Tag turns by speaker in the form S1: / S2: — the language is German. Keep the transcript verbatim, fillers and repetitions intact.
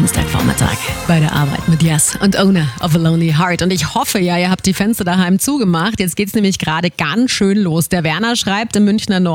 S1: Dienstagvormittag bei der Arbeit mit Yes und Owner of a Lonely Heart. Und ich hoffe ja, ihr habt die Fenster daheim zugemacht. Jetzt geht's nämlich gerade ganz schön los. Der Werner schreibt im Münchner Norden.